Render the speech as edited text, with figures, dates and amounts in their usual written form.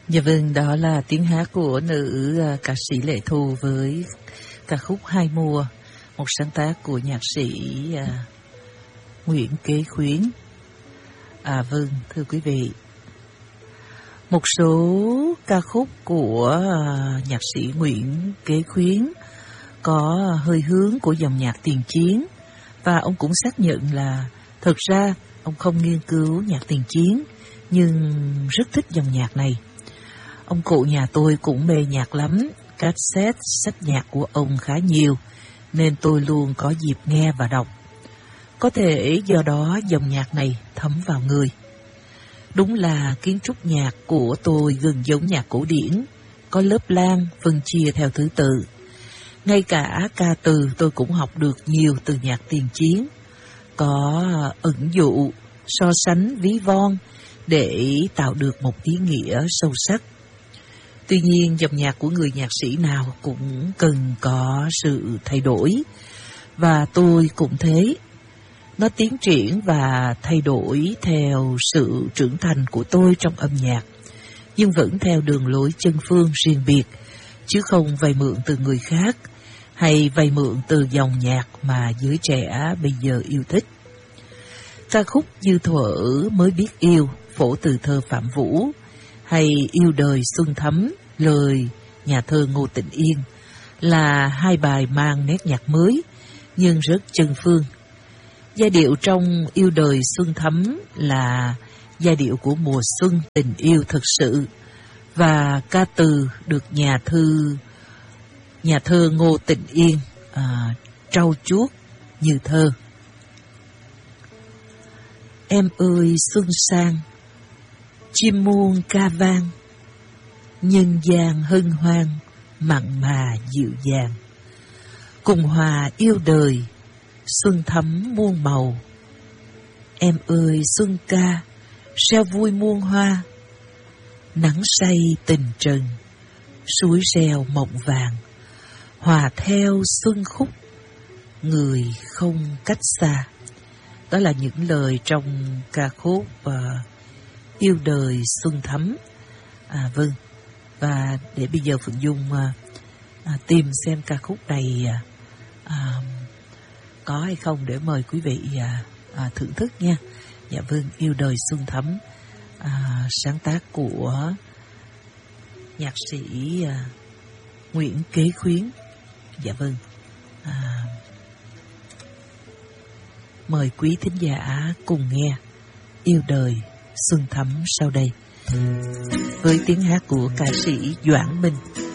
Dạ vâng, đó là tiếng hát của nữ ca sĩ Lệ Thu với ca khúc Hai Mùa, một sáng tác của nhạc sĩ Nguyễn Kế Khuyến. Vâng, thưa quý vị, một số ca khúc của nhạc sĩ Nguyễn Kế Khuyến có hơi hướng của dòng nhạc tiền chiến, và ông cũng xác nhận là thực ra ông không nghiên cứu nhạc tiền chiến nhưng rất thích dòng nhạc này. Ông cụ nhà tôi cũng mê nhạc lắm, cassette, sách nhạc của ông khá nhiều, nên tôi luôn có dịp nghe và đọc. Có thể do đó dòng nhạc này thấm vào người. Đúng là kiến trúc nhạc của tôi gần giống nhạc cổ điển, có lớp lang, phân chia theo thứ tự. Ngay cả ca từ tôi cũng học được nhiều từ nhạc tiền chiến, có ẩn dụ, so sánh ví von để tạo được một ý nghĩa sâu sắc. Tuy nhiên, dòng nhạc của người nhạc sĩ nào cũng cần có sự thay đổi, và tôi cũng thế. Nó tiến triển và thay đổi theo sự trưởng thành của tôi trong âm nhạc, nhưng vẫn theo đường lối chân phương riêng biệt, chứ không vay mượn từ người khác hay vay mượn từ dòng nhạc mà giới trẻ bây giờ yêu thích. Ca khúc Như Thuở Mới Biết Yêu, phổ từ thơ Phạm Vũ, hay Yêu Đời Xuân Thấm, lời nhà thơ Ngô Tịnh Yên là hai bài mang nét nhạc mới nhưng rất chân phương. Giai điệu trong Yêu Đời Xuân Thấm là giai điệu của mùa xuân, tình yêu thật sự, và ca từ được nhà thơ Ngô Tịnh Yên trau chuốt như thơ. Em ơi xuân sang, chim muông ca vang, nhân gian hân hoan, mặn mà dịu dàng, cùng hòa yêu đời, xuân thắm muôn màu. Em ơi xuân ca, reo vui muôn hoa, nắng say tình trần, suối reo mộng vàng, hòa theo xuân khúc, người không cách xa. Đó là những lời trong ca khúc Yêu Đời Xuân Thấm. Vâng, và để bây giờ Phượng Dung tìm xem ca khúc này có hay không để mời quý vị thưởng thức nha. Dạ vâng, Yêu Đời Xuân Thấm, sáng tác của nhạc sĩ Nguyễn Kế Khuyến. Dạ vâng, mời quý thính giả cùng nghe Yêu Đời Xuân Thấm sau đây với tiếng hát của ca sĩ Doãn Minh.